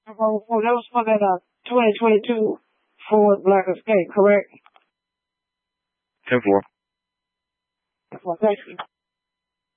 Oh, that was for that 2022 Ford Black Escape, correct? 10-4. Well, thank you.